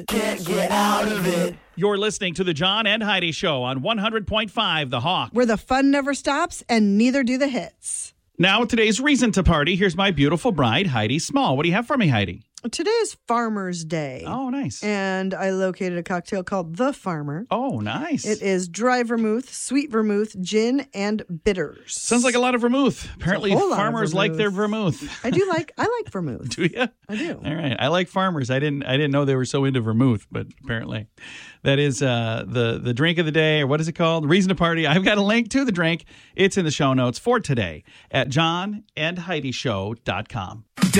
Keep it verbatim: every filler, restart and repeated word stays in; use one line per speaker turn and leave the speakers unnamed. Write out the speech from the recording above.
Can't get out of it.
You're listening to the John and Heidi Show on one hundred point five The Hawk.
Where the fun never stops and neither do the hits.
Now, today's reason to party. Here's my beautiful bride, Heidi Small. What do you have for me, Heidi?
Today is Farmer's Day.
Oh, nice.
And I located a cocktail called The Farmer.
Oh, nice.
It is dry vermouth, sweet vermouth, gin, and bitters.
Sounds like a lot of vermouth. Apparently, farmers like their vermouth.
I do like, I like vermouth.
Do you?
I do.
All right. I like farmers. I didn't I didn't know they were so into vermouth, but apparently that is uh, the, the drink of the day, or what is it called? Reason to party. I've got a link to the drink. It's in the show notes for today at john and heidi show dot com.